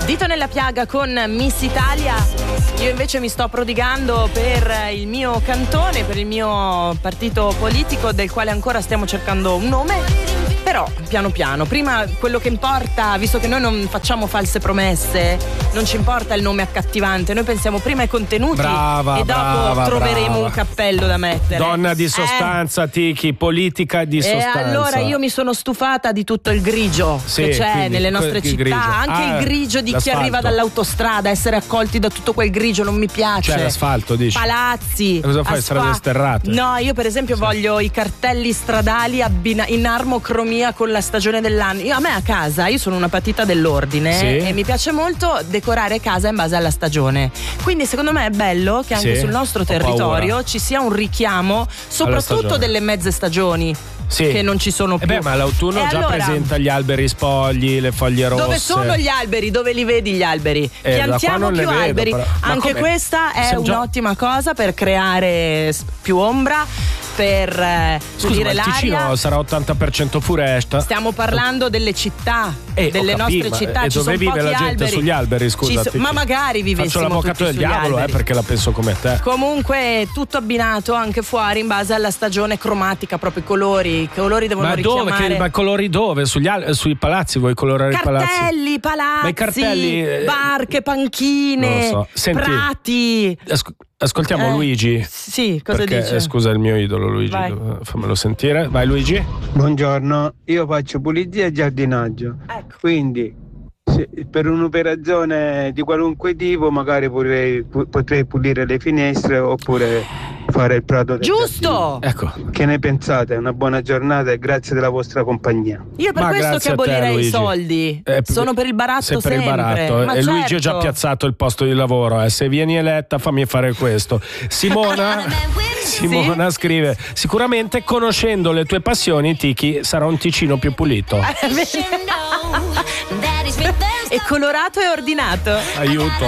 Dito nella piaga con Miss Italia. Io invece mi sto prodigando per il mio cantone, per il mio partito politico, del quale ancora stiamo cercando un nome. Però piano piano, prima quello che importa, visto che noi non facciamo false promesse, non ci importa il nome accattivante, noi pensiamo prima ai contenuti e dopo troveremo un cappello da mettere. Donna di sostanza, Tiki, politica di sostanza. E allora io mi sono stufata di tutto il grigio che c'è nelle nostre città, grigio. Anche il grigio di chi arriva dall'autostrada, essere accolti da tutto quel grigio non mi piace. Cioè l'asfalto, dici? Palazzi. E cosa fai? Strade sterrate? No, io per esempio voglio i cartelli stradali in armocromia con la stagione dell'anno. A me a casa, io sono una patita dell'ordine e mi piace molto decorare casa in base alla stagione. Quindi secondo me è bello che anche sul nostro territorio ci sia un richiamo, soprattutto delle mezze stagioni. Che non ci sono più. Ma l'autunno già presenta gli alberi spogli, le foglie rosse. Dove sono gli alberi? Dove li vedi gli alberi? Piantiamo più alberi. Anche questa è un'ottima cosa per creare più ombra, per pulire l'aria. Il Ticino sarà 80% foresta. Stiamo parlando delle città, delle nostre città. E dove vive la gente sugli alberi, scusa. Ma magari vivessimo faccio l'avvocato del diavolo, perché la penso come te. Comunque tutto abbinato anche fuori in base alla stagione cromatica, proprio i colori. I colori devono richiamare. Ma colori dove? Sui palazzi vuoi colorare i palazzi? Cartelli, palazzi, ma i cartelli, barche, panchine, non lo so. Senti, prati. Ascoltiamo Luigi. Sì, cosa dice? Scusa, il mio idolo Luigi. Fammelo sentire. Vai Luigi. Buongiorno, io faccio pulizia e giardinaggio. Ecco. Quindi per un'operazione di qualunque tipo magari potrei pulire le finestre oppure fare il prato del giusto. Ecco. Che ne pensate? Una buona giornata e grazie della vostra compagnia. Io per questo che abolirei i soldi. Sono per il baratto sempre. Il baratto. Ma Luigi ha già piazzato il posto di lavoro. Se vieni eletta fammi fare questo. Simona scrive: sicuramente conoscendo le tue passioni, Tiki, sarà un Ticino più pulito. È colorato e ordinato. Aiuto.